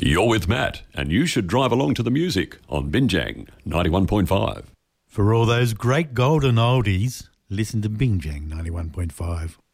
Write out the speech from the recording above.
You're with Matt, and you should drive along to the music on Binjang 91.5. For all those great golden oldies, listen to Binjang 91.5.